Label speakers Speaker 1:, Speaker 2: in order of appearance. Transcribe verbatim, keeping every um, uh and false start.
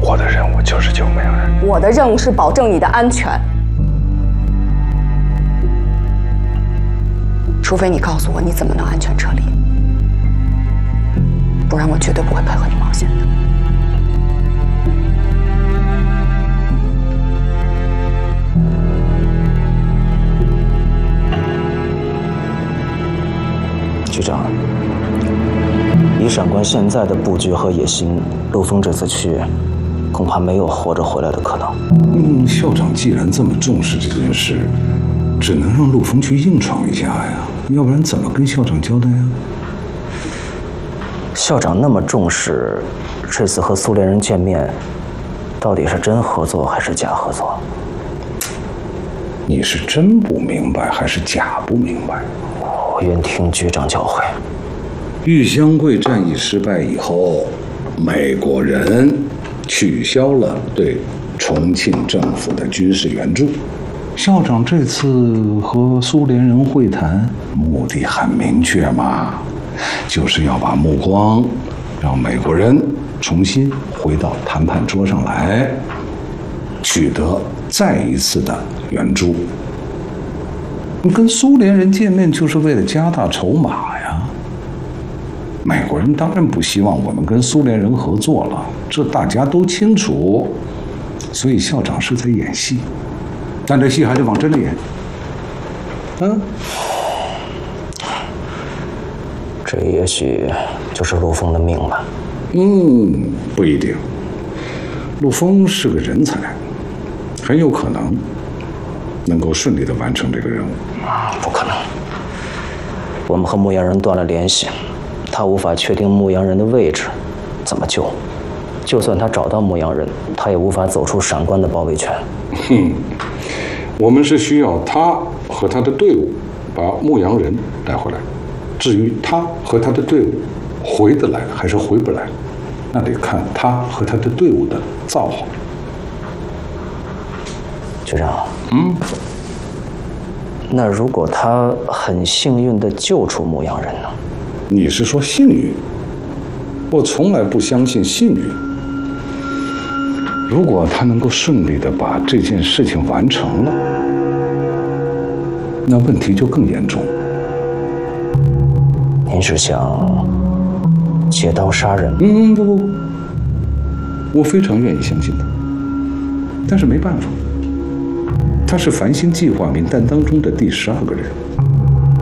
Speaker 1: 我的任务就是救牧羊人。
Speaker 2: 我的任务是保证你的安全，除非你告诉我你怎么能安全撤离，不然我绝对不会配合你冒险的。
Speaker 3: 局长，以闪官现在的布局和野心，陆枫这次去，恐怕没有活着回来的可能。
Speaker 1: 嗯，校长既然这么重视这件事，只能让陆枫去硬闯一下呀，要不然怎么跟校长交代呀？
Speaker 3: 校长那么重视，这次和苏联人见面，到底是真合作还是假合作？
Speaker 1: 你是真不明白还是假不明白？
Speaker 3: 我愿听局长教诲。
Speaker 1: 玉香桂战役失败以后，美国人取消了对重庆政府的军事援助。校长这次和苏联人会谈，目的很明确嘛，就是要把目光让美国人重新回到谈判桌上来，取得再一次的援助。跟苏联人见面就是为了加大筹码呀。美国人当然不希望我们跟苏联人合作了，这大家都清楚。所以校长是在演戏，但这戏还得往真里演。嗯，
Speaker 3: 这也许就是陆枫的命吧。
Speaker 1: 嗯，不一定。陆枫是个人才，很有可能能够顺利地完成这个任务。
Speaker 3: 不可能，我们和牧羊人断了联系，他无法确定牧羊人的位置，怎么救？就算他找到牧羊人，他也无法走出闪官的包围圈。
Speaker 1: 哼，我们是需要他和他的队伍把牧羊人带回来，至于他和他的队伍回得来还是回不来，那得看他和他的队伍的造化。
Speaker 3: 局长，
Speaker 1: 嗯，
Speaker 3: 那如果他很幸运地救出牧羊人呢？
Speaker 1: 你是说幸运？我从来不相信幸运。如果他能够顺利地把这件事情完成了，那问题就更严重。
Speaker 3: 您是想借刀杀人？
Speaker 1: 嗯，不不不，我非常愿意相信他，但是没办法，他是繁星计划名单当中的第十二个人。